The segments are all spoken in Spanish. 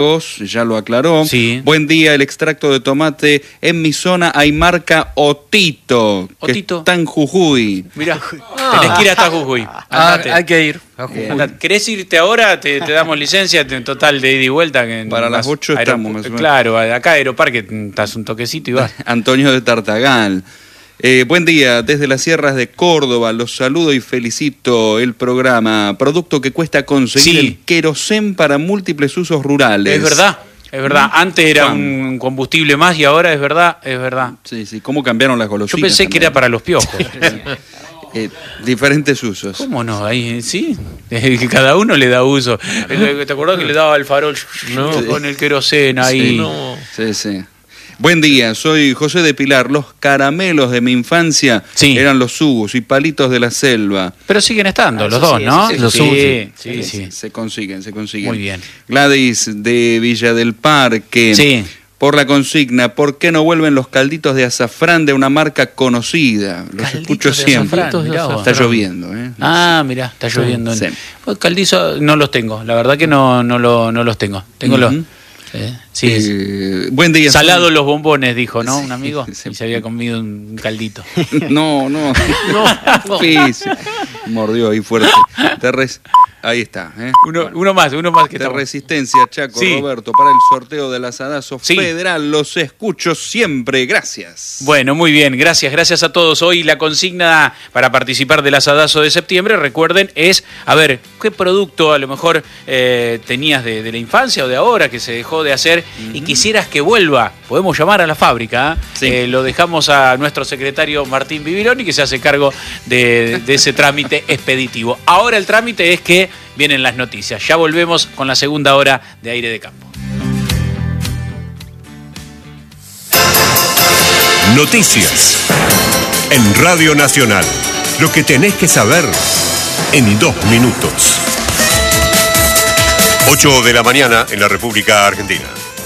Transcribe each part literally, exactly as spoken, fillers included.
Ya lo aclaró. Sí. Buen día, el extracto de tomate en mi zona hay marca Otito, que Otito. está en Jujuy. Mirá, ah. tenés que ir hasta Jujuy. Ah, hay que ir a Jujuy. Andate. ¿Querés irte ahora? Te, te damos licencia en total de ida y vuelta. Que Para las ocho estamos. Más claro, acá Aeroparque estás un toquecito y vas. Antonio de Tartagal. Eh, buen día, desde las sierras de Córdoba, los saludo y felicito el programa. Producto que cuesta conseguir, sí. el querosén para múltiples usos rurales. Es verdad, es verdad. Antes era Juan. un combustible más y ahora es verdad, es verdad. Sí, sí, ¿cómo cambiaron las golosinas? Yo pensé también. que era para los piojos. eh, diferentes usos. ¿Cómo no? Ahí sí, cada uno le da uso. ¿Te acordás que le daba el farol no, sí. con el querosén ahí? Sí, no. sí, sí. Buen día, soy José de Pilar. Los caramelos de mi infancia sí. eran los subus y palitos de la selva. Pero siguen estando, ah, los dos, sí, ¿no? Sí, los sí, subus. Sí, sí, sí, sí. Se consiguen, se consiguen. Muy bien. Gladys de Villa del Parque. Sí. Por la consigna, ¿por qué no vuelven los calditos de azafrán de una marca conocida? Los calditos escucho siempre. Azafrán, mirá, está lloviendo, ¿eh? Ah, mirá, está lloviendo. Sí. Pues caldizo no los tengo, la verdad que no, no, lo, no los tengo. Tengo uh-huh. los... Eh, sí, eh, buen día. Salado los bombones, dijo, ¿no? Un amigo. Sí, sí. Y se había comido un caldito. No, no. no. Sí, sí. Mordió ahí fuerte. Te res... Ahí está. ¿eh? Uno, bueno. uno más, uno más que de estamos. Resistencia, Chaco, sí. Roberto, para el sorteo del asadazo sí. federal. Los escucho siempre. Gracias. Bueno, muy bien. Gracias, gracias a todos. Hoy la consigna para participar del asadazo de septiembre, recuerden, es, a ver, ¿qué producto a lo mejor eh, tenías de, de la infancia o de ahora que se dejó de hacer uh-huh. y quisieras que vuelva? Podemos llamar a la fábrica. ¿eh? Sí. Eh, lo dejamos a nuestro secretario Martín Bibiloni, que se hace cargo de, de ese trámite expeditivo. Ahora el trámite es que vienen las noticias. Ya volvemos con la segunda hora de Aire de Campo. Noticias en Radio Nacional. Lo que tenés que saber en dos minutos. ocho de la mañana en la República Argentina.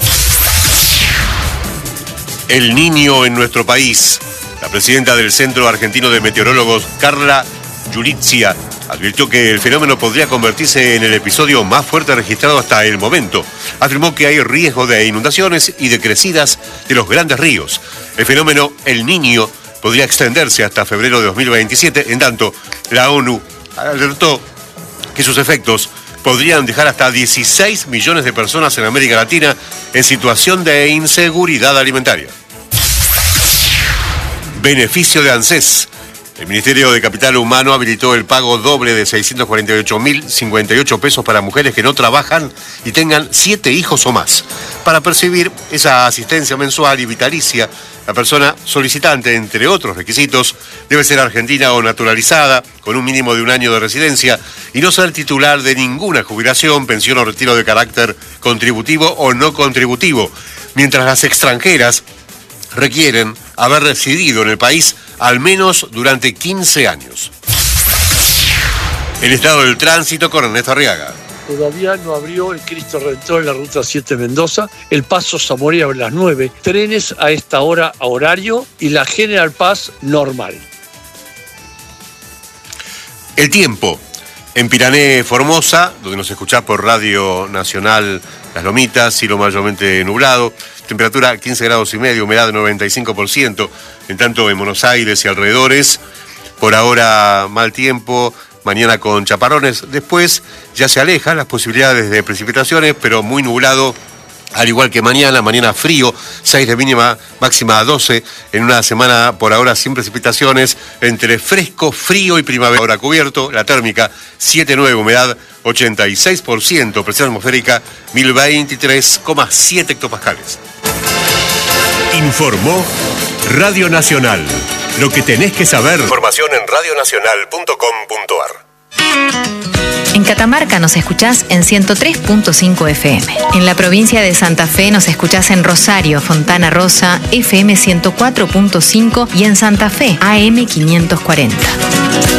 El Niño en nuestro país. La presidenta del Centro Argentino de Meteorólogos, Carla Giurizia, advirtió que el fenómeno podría convertirse en el episodio más fuerte registrado hasta el momento. Afirmó que hay riesgo de inundaciones y de crecidas de los grandes ríos. El fenómeno El Niño podría extenderse hasta febrero de dos mil veintisiete, en tanto la ONU alertó que sus efectos podrían dejar hasta dieciséis millones de personas en América Latina en situación de inseguridad alimentaria. Beneficio de ANSES. El Ministerio de Capital Humano habilitó el pago doble de seiscientos cuarenta y ocho mil cincuenta y ocho pesos para mujeres que no trabajan y tengan siete hijos o más. Para percibir esa asistencia mensual y vitalicia, la persona solicitante, entre otros requisitos, debe ser argentina o naturalizada, con un mínimo de un año de residencia, y no ser titular de ninguna jubilación, pensión o retiro de carácter contributivo o no contributivo, mientras las extranjeras requieren haber residido en el país al menos durante quince años. El estado del tránsito con Ernesto Arriaga. Todavía no abrió el Cristo Redentor en la ruta siete Mendoza, el paso Zamora a las nueve, trenes a esta hora a horario y la General Paz normal. El tiempo. En Pirané, Formosa, donde nos escuchás por Radio Nacional Las Lomitas, cielo mayormente nublado, temperatura quince grados y medio, humedad noventa y cinco por ciento, en tanto en Buenos Aires y alrededores, por ahora mal tiempo, mañana con chaparrones, después ya se alejan las posibilidades de precipitaciones, pero muy nublado, al igual que mañana, mañana frío, seis de mínima, máxima doce, en una semana por ahora sin precipitaciones, entre fresco, frío y primavera. Ahora cubierto, la térmica siete nueve, humedad ochenta y seis por ciento, presión atmosférica mil veintitrés coma siete hectopascales. Informó Radio Nacional. Lo que tenés que saber. Información en radio nacional punto com punto a r. En Catamarca nos escuchás en ciento tres punto cinco F M. En la provincia de Santa Fe nos escuchás en Rosario, Fontana Rosa, F M ciento cuatro punto cinco y en Santa Fe, A M quinientos cuarenta.